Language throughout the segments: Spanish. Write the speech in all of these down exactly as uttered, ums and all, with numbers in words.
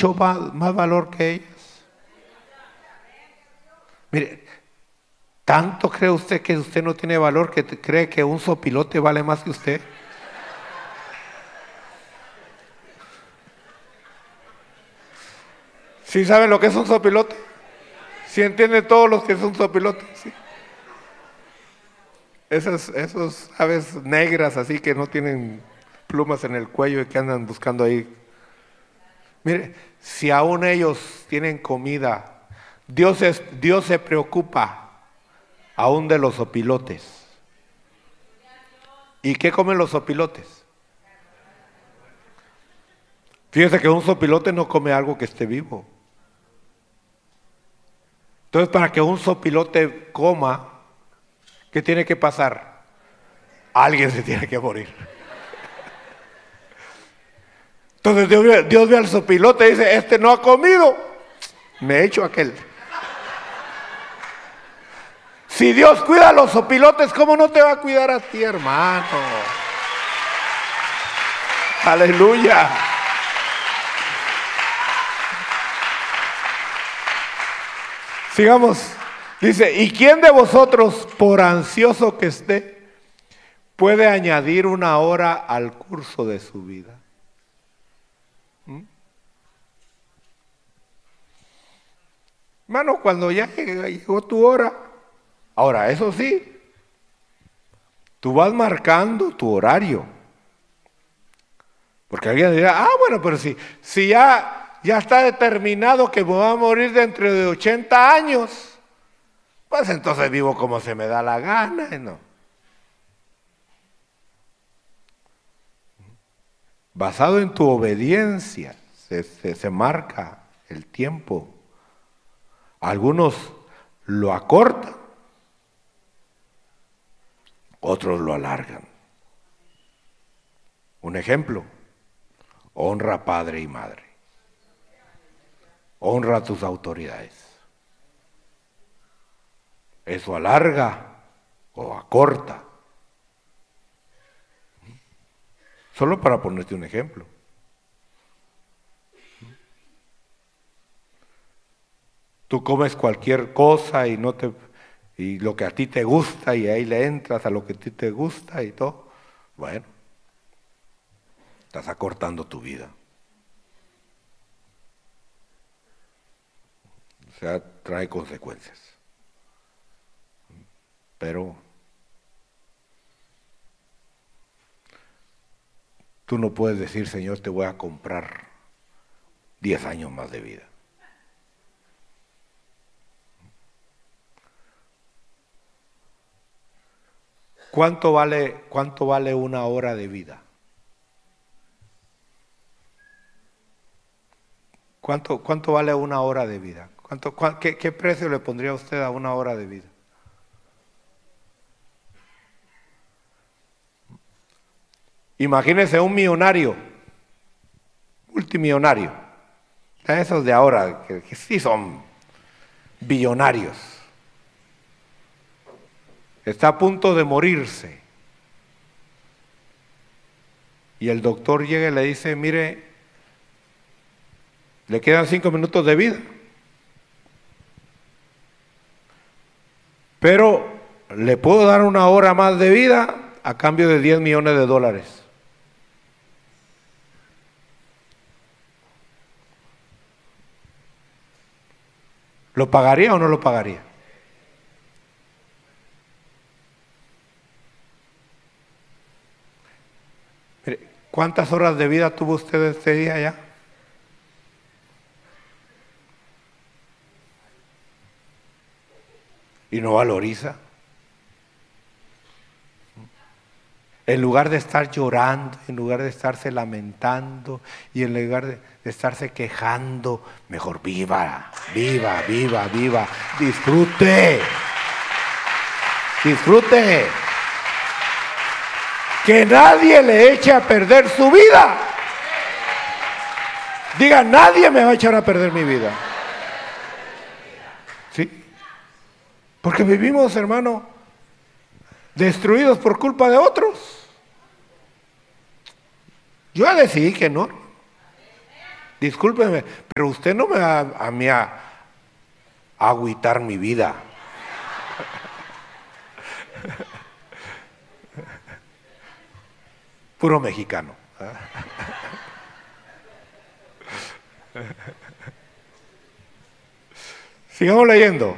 mucho más, más valor que ellas. Mire, ¿tanto cree usted que usted no tiene valor que cree que un sopilote vale más que usted? ¿Sí saben lo que es un sopilote? ¿Sí entienden todos los que es un sopilote? ¿Sí? Esas, esos aves negras así que no tienen plumas en el cuello y que andan buscando ahí. Mire, si aún ellos tienen comida, Dios, es, Dios se preocupa aún de los opilotes. ¿Y qué comen los opilotes? Fíjese que un sopilote no come algo que esté vivo. Entonces, para que un sopilote coma, ¿qué tiene que pasar? Alguien se tiene que morir. Entonces Dios ve, Dios ve al sopilote y dice, este no ha comido, me echo aquel. Si Dios cuida a los sopilotes, ¿cómo no te va a cuidar a ti, hermano? Aleluya. Sigamos. Dice, ¿y quién de vosotros, por ansioso que esté, puede añadir una hora al curso de su vida? ¿Mm? Hermano, cuando ya llegó tu hora, ahora, eso sí, tú vas marcando tu horario. Porque alguien dirá, ah, bueno, pero si, si ya, ya está determinado que me voy a morir dentro de ochenta años, pues entonces vivo como se me da la gana, ¿no? Basado en tu obediencia, se, se, se marca el tiempo. Algunos lo acortan, otros lo alargan. Un ejemplo, honra a padre y madre. Honra a tus autoridades. Eso alarga o acorta. Solo para ponerte un ejemplo. Tú comes cualquier cosa y no te y lo que a ti te gusta y ahí le entras a lo que a ti te gusta y todo. Bueno, estás acortando tu vida. O sea, trae consecuencias. Pero tú no puedes decir, Señor, te voy a comprar diez años más de vida. ¿Cuánto vale, cuánto vale una hora de vida? ¿Cuánto, cuánto vale una hora de vida? ¿Cuánto, cuál, qué, ¿Qué precio le pondría usted a una hora de vida? Imagínese un millonario, multimillonario, esos de ahora que, que sí son billonarios, está a punto de morirse y el doctor llega y le dice, mire, le quedan cinco minutos de vida, pero le puedo dar una hora más de vida a cambio de diez millones de dólares. ¿Lo pagaría o no lo pagaría? Mire, ¿cuántas horas de vida tuvo usted este día ya? ¿Y no valoriza? En lugar de estar llorando, en lugar de estarse lamentando y en lugar de, de estarse quejando, mejor viva, viva, viva, viva, disfrute, disfrute. Que nadie le eche a perder su vida. Diga, nadie me va a echar a perder mi vida. ¿Sí? Porque vivimos, hermano, destruidos por culpa de otros. Yo decidí que no. discúlpeme, pero usted no me va a, a mí a, a agüitar mi vida. Puro mexicano. Sigamos leyendo.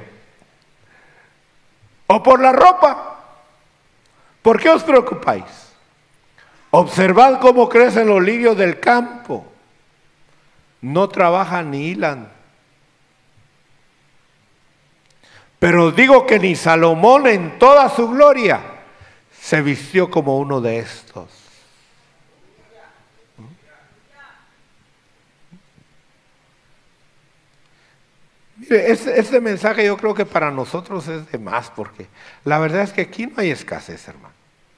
O por la ropa, ¿por qué os preocupáis? Observad cómo crecen los lirios del campo. No trabajan ni hilan. Pero os digo que ni Salomón en toda su gloria se vistió como uno de estos. Mire, este, este mensaje yo creo que para nosotros es de más, porque la verdad es que aquí no hay escasez, hermano.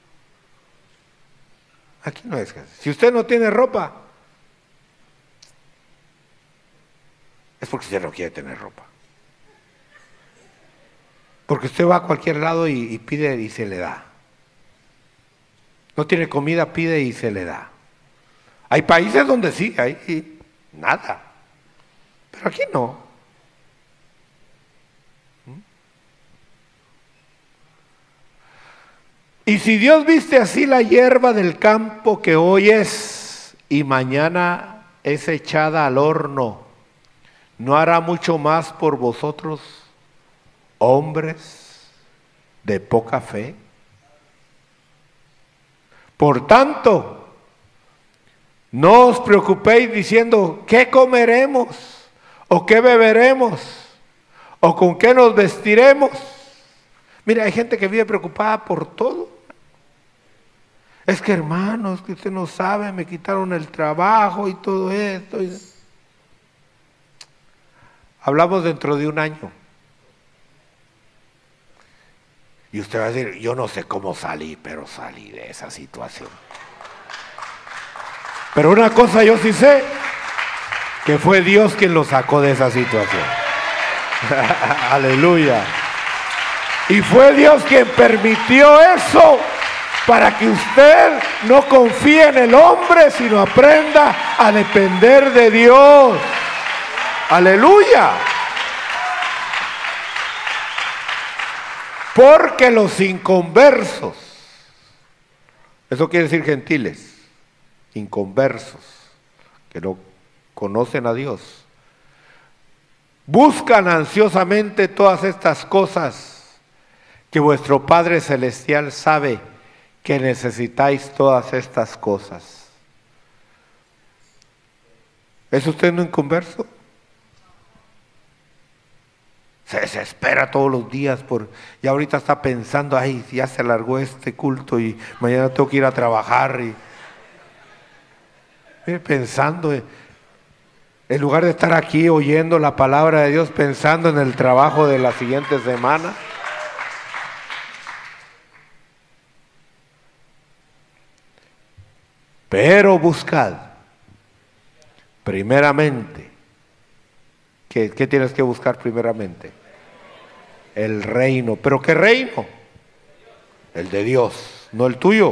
Aquí no hay escasez. Si usted no tiene ropa, es porque usted no quiere tener ropa. Porque usted va a cualquier lado y, y pide y se le da. No tiene comida, pide y se le da. Hay países donde sí, hay nada. Pero aquí no. Y si Dios viste así la hierba del campo que hoy es y mañana es echada al horno, ¿no hará mucho más por vosotros, hombres de poca fe? Por tanto, no os preocupéis diciendo, ¿qué comeremos? ¿O qué beberemos? ¿O con qué nos vestiremos? Mira, hay gente que vive preocupada por todo. Es que hermanos, que usted no sabe, me quitaron el trabajo y todo esto. Hablamos dentro de un año. Y usted va a decir, yo no sé cómo salí, pero salí de esa situación. Pero una cosa yo sí sé, que fue Dios quien lo sacó de esa situación. Aleluya. Y fue Dios quien permitió eso, para que usted no confíe en el hombre, sino aprenda a depender de Dios. Aleluya. Porque los inconversos, eso quiere decir gentiles, inconversos, que no conocen a Dios, buscan ansiosamente todas estas cosas que vuestro Padre Celestial sabe que necesitáis todas estas cosas. ¿Es usted un inconverso? Se desespera todos los días por, y ahorita está pensando, ay, ya se alargó este culto y mañana tengo que ir a trabajar. Y mire, pensando, en lugar de estar aquí oyendo la palabra de Dios, pensando en el trabajo de la siguiente semana. Pero buscad primeramente, ¿qué, qué tienes que buscar primeramente? El reino. ¿Pero qué reino? El de Dios, no el tuyo.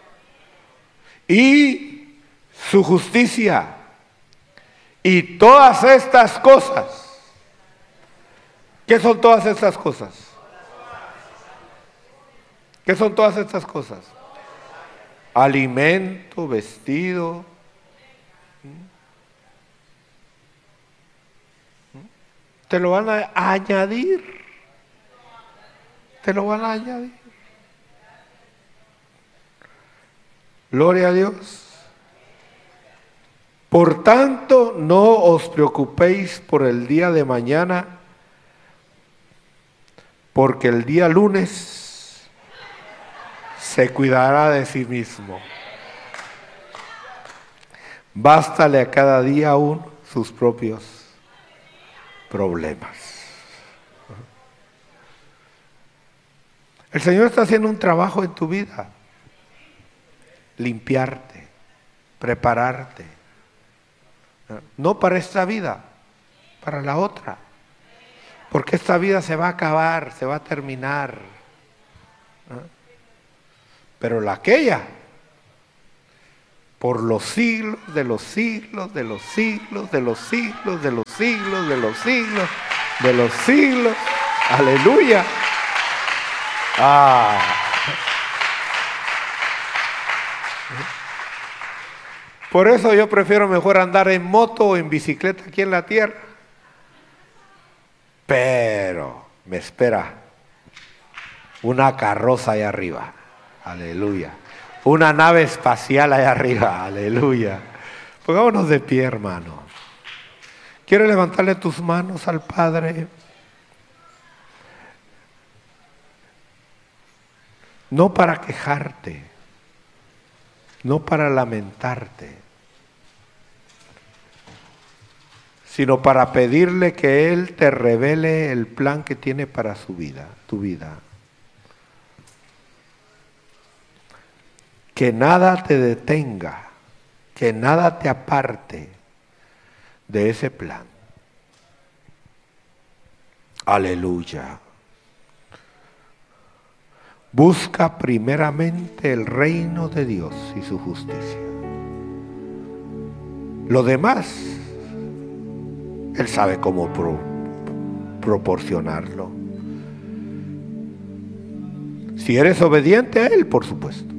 Y su justicia. Y todas estas cosas. ¿Qué son todas estas cosas? ¿Qué son todas estas cosas? Alimento, vestido. Te lo van a añadir. Te lo van a añadir. Gloria a Dios. Por tanto, no os preocupéis por el día de mañana, porque el día lunes se cuidará de sí mismo. Bástale a cada día aún sus propios problemas. El Señor está haciendo un trabajo en tu vida. Limpiarte, prepararte. No para esta vida, para la otra. Porque esta vida se va a acabar, se va a terminar. Pero la aquella, por los siglos de los siglos, de los siglos, de los siglos, de los siglos, de los siglos, de los siglos. Aleluya. Ah. Por eso yo prefiero mejor andar en moto o en bicicleta aquí en la tierra. Pero me espera una carroza allá arriba. Aleluya. Una nave espacial allá arriba. Aleluya. Pongámonos de pie, hermano. ¿Quieres levantarle tus manos al Padre? No para quejarte, no para lamentarte, sino para pedirle que Él te revele el plan que tiene para su vida, tu vida. Que nada te detenga, que nada te aparte de ese plan. Aleluya. Busca primeramente el reino de Dios y su justicia. Lo demás, Él sabe cómo pro, proporcionarlo. Si eres obediente a Él, por supuesto.